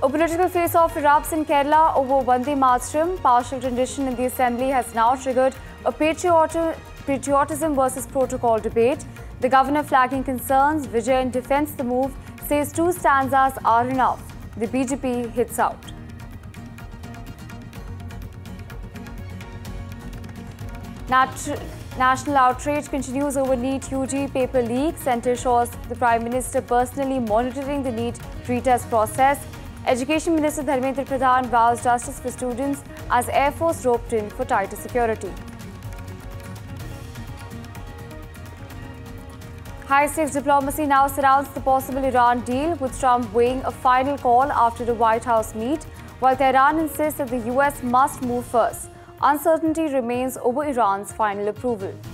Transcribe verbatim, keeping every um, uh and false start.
A political face-off erupts in Kerala over Vande Mataram. Partial rendition in the assembly has now triggered a patrioti patriotism versus protocol debate. The governor flagging concerns. Vijayan defends the move, says two stanzas are enough. The B J P hits out. Nat National outrage continues over NEET U G paper leak. Centre shows the Prime Minister personally monitoring the NEET retest process. Education Minister Dharmendra Pradhan vows justice for students as Air Force roped in for tighter security. High-stakes diplomacy now surrounds the possible Iran deal, with Trump weighing a final call after the White House meet, while Tehran insists that the U S must move first. Uncertainty remains over Iran's final approval.